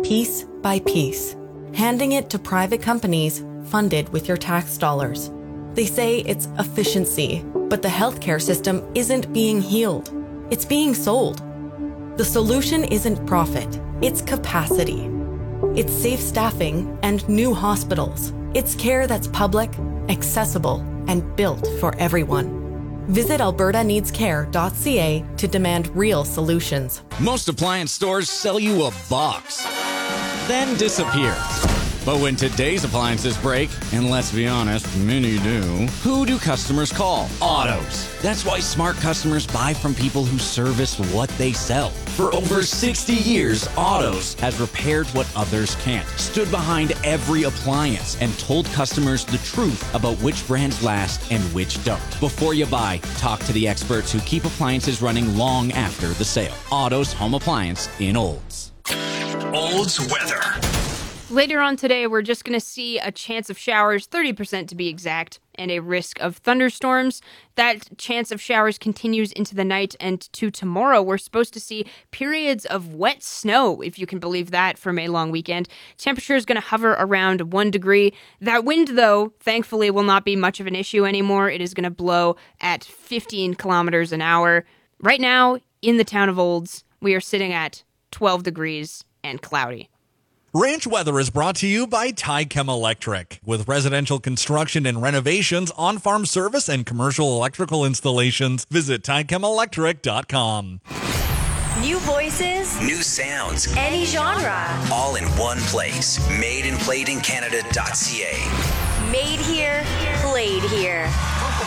piece by piece, handing it to private companies funded with your tax dollars. They say it's efficiency, but the healthcare system isn't being healed. It's being sold. The solution isn't profit, it's capacity. It's safe staffing and new hospitals. It's care that's public, accessible, and built for everyone. Visit albertaneedscare.ca to demand real solutions. Most appliance stores sell you a box, then disappear. But when today's appliances break, and let's be honest, many do, who do customers call? Autos. That's why smart customers buy from people who service what they sell. For over 60 years, Autos has repaired what others can't, stood behind every appliance, and told customers the truth about which brands last and which don't. Before you buy, talk to the experts who keep appliances running long after the sale. Autos Home Appliance in Olds. Olds weather. Later on today, we're just going to see a chance of showers, 30% to be exact, and a risk of thunderstorms. That chance of showers continues into the night, and to tomorrow, we're supposed to see periods of wet snow, if you can believe that, for May long weekend. Temperature is going to hover around 1 degree. That wind, though, thankfully will not be much of an issue anymore. It is going to blow at 15 kilometers an hour. Right now, in the town of Olds, we are sitting at 12 degrees and cloudy. Ranch weather is brought to you by Tychem Electric. With residential construction and renovations, on-farm service, and commercial electrical installations, visit tychemelectric.com. New voices, new sounds, any genre. All in one place. Madandplayedincanada.ca. Made here, played here.